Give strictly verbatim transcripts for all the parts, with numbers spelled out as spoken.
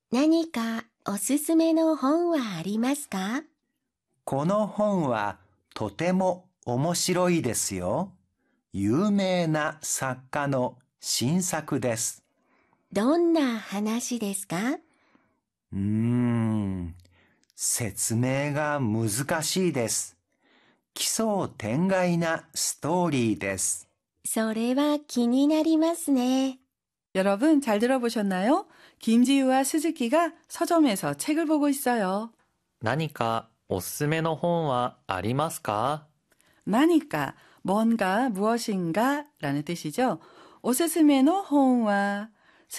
何かおすすめの本はありますか？ この本はとても面白いですよ。有名な作家の新作です。 どんな話ですか？ うーん、説明が難しいです。奇想天外なストーリーです。 それは気になりますね。 여러분 잘 들어보셨나요? 김지유와 스즈키가 서점에서 책을 보고 있어요. 何かおすすめの本はありますか? 나니까 뭔가 무엇인가 라는 뜻이죠. 오스스메노 호응와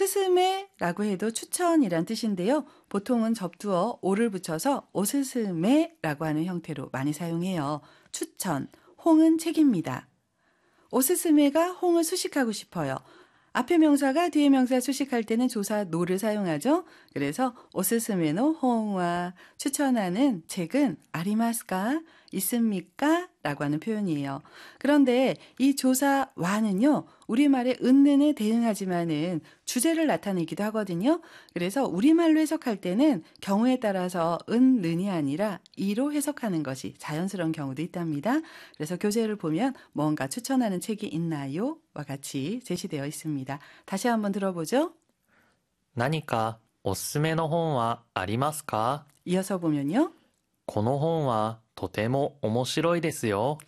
스스메라고 해도 추천이란 뜻인데요. 보통은 접두어 오를 붙여서 오스스메라고 하는 형태로 많이 사용해요. 추천, 홍은 책입니다. 오스스메가 홍을 수식하고 싶어요. 앞에 명사가 뒤에 명사 수식할 때는 조사 노를 사용하죠. 그래서 오스스메노 홍와 추천하는 책은 아리마스까? 있습니까? 라고 하는 표현이에요. 그런데 이 조사 와는요. 우리말의 은는에 대응하지만은 주제를 나타내기도 하거든요. 그래서 우리말로 해석할 때는 경우에 따라서 은, 는이 아니라 이로 해석하는 것이 자연스러운 경우도 있답니다. 그래서 교재를 보면 뭔가 추천하는 책이 있나요? 와 같이 제시되어 있습니다. 다시 한번 들어보죠. 何かおすすめの本はありますか? 이어서 보면요. この本はとても面白いですよ.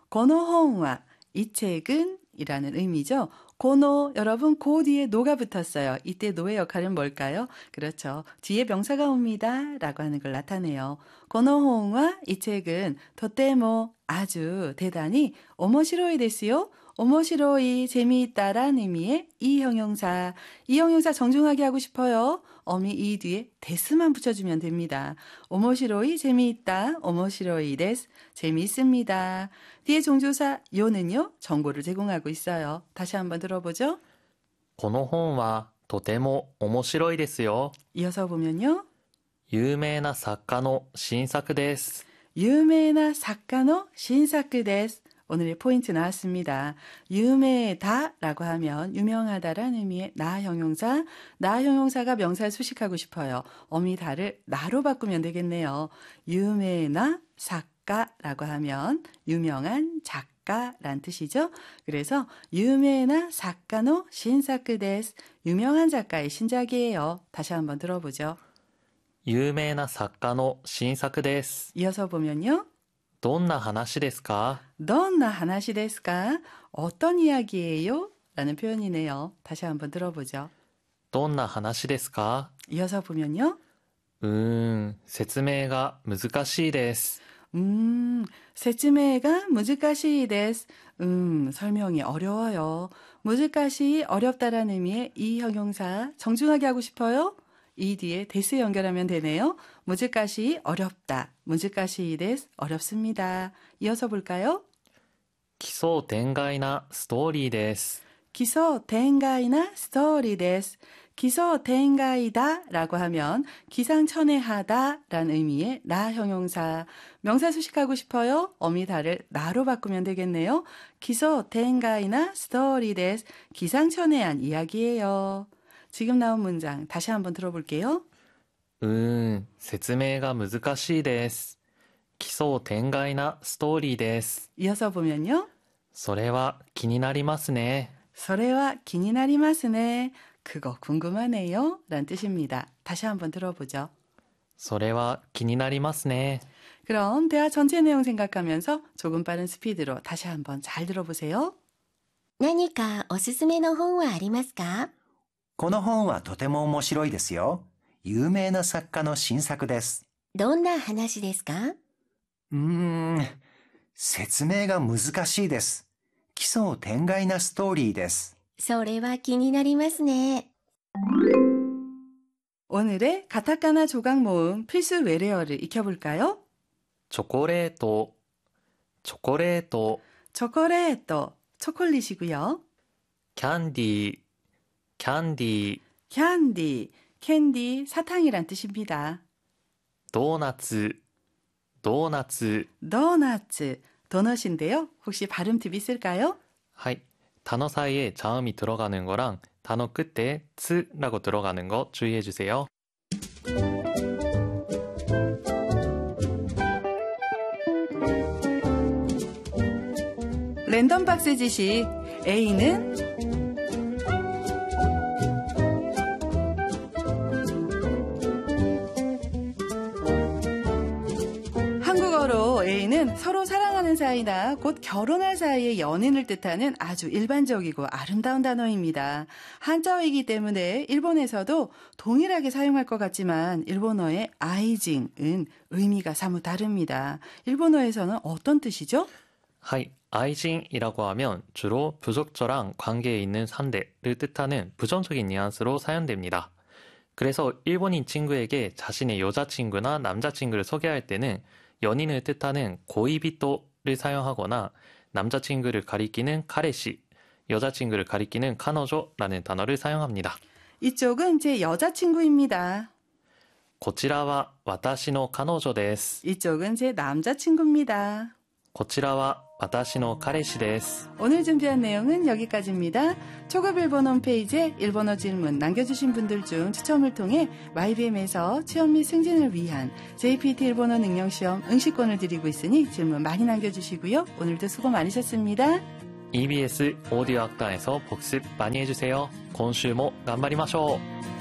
고노홍와 이 책은 이라는 의미죠. 고노 여러분 고 뒤에 노가 붙었어요. 이때 노의 역할은 뭘까요? 그렇죠. 뒤에 명사가 옵니다. 라고 하는 걸 나타내요. 고노홍와 이 책은 도테모 아주 대단히 오모시로이 데스요. 오모시로이 재미있다란 의미의 이 형용사. 이 형용사 정중하게 하고 싶어요. 어미 이 뒤에 데스만 붙여주면 됩니다. 오모시로이 재미있다. 오모시로이 데스. 재미있습니다. 뒤에 종조사 요는요. 정보를 제공하고 있어요. 다시 한번 들어보죠. この本はとても面白いですよ. 이어서 보면요. 有名な作家の新作です. 유메나 사카노 신사크 데스. 오늘의 포인트 나왔습니다. 유메다라고 하면 유명하다라는 의미의 나 형용사, 나 형용사가 명사를 수식하고 싶어요. 어미다를 나로 바꾸면 되겠네요. 유메나 사카라고 하면 유명한 작가란 뜻이죠. 그래서 유메나 사카노 신사크 데스. 유명한 작가의 신작이에요. 다시 한번 들어보죠. 有名な作家の新作です. 이어서 보면요. どんな話ですか? 너나 하나시 데스까? 어떤 이야기예요? 라는 표현이네요. 다시 한번 들어보죠. どんな話ですか? 이어서 보면요. うーん、説明が難しいです. 음, 세츠메가 무즈카시 데스. 음, 설명이 어려워요. 무즈카시 어렵다라는 의미의 이 형용사 정중하게 하고 싶어요? 이 뒤에 데스 연결하면 되네요. 무즈카시 어렵다. 무즈카시 데스 어렵습니다. 이어서 볼까요? 奇想天外なストーリーです. 기소 텐가이나 스토리 데스. 기소 텐가이다라고 하면 기상천외하다라는 의미의 나 형용사. 명사 수식하고 싶어요? 어미다를 나로 바꾸면 되겠네요. 기소 텐가이나 스토리 데스. 기상천외한 이야기예요. 지금 나온 문장 다시 한번 들어볼게요. うーん、説明が難しいです. 奇想天外なストーリーです. 이어서 보면요. それは気になりますね. 소레와 기니나리마스네. 그거 궁금하네요. 라는 뜻입니다. 다시 한번 들어보죠. それは気になりますね. 그럼 대화 전체 내용 생각하면서 조금 빠른 스피드로 다시 한번 잘 들어보세요. 何かおすすめの本はありますか？ この本はとても面白いですよ。有名な作家の新作です。 どんな話ですか？ うーん、説明が難しいです。奇想天外なストーリーです。 それは気になりますね。 오늘의 가타카나 조각 모음 필수 외래어를 익혀볼까요? チョコレート、チョコレート, 초콜릿도 초콜릿이고요. キャンディー, キャンディー, 캔디, 캔디 사탕이란 뜻입니다. ドーナツ、ドーナツ. 도넛, 도넛인데요. 혹시 발음 팁 있을까요? はい. 단어 사이에 자음이 들어가는 거랑 단어 끝에 츠라고 들어가는 거 주의해 주세요. 랜덤 박스 지식. A는 한국어로 A는 서로 사랑하는 사이나 곧 결혼할 사이의 연인을 뜻하는 아주 일반적이고 아름다운 단어입니다. 한자어이기 때문에 일본에서도 동일하게 사용할 것 같지만 일본어의 아이징은 의미가 사뭇 다릅니다. 일본어에서는 어떤 뜻이죠? はい、愛人이라고 하면 주로 부속처랑 관계에 있는 상대를 뜻하는 부정적인 뉘앙스로 사용됩니다. 그래서 일본인 친구에게 자신의 여자친구나 남자친구를 소개할 때는 연인을 뜻하는 고이비토를 사용하거나 남자친구를 가리키는 카레시, 여자친구를 가리키는 카노조라는 단어를 사용합니다. 이쪽은 제 여자친구입니다. こちらは私の彼女です。 이쪽은 제 남자친구입니다. こちらは私の彼氏です。 오늘 준비한 내용은 여기까지입니다. 초급 일본 홈페이지에 일본어 질문 남겨주신 분들 중 추첨을 통해 와이비엠에서 체험 및 승진을 위한 제이피티 일본어 능력시험 응시권을 드리고 있으니 질문 많이 남겨주시고요. 오늘도 수고 많으셨습니다. 이비에스 오디오 학당에서 복습 많이 해주세요. 今週も頑張りましょう。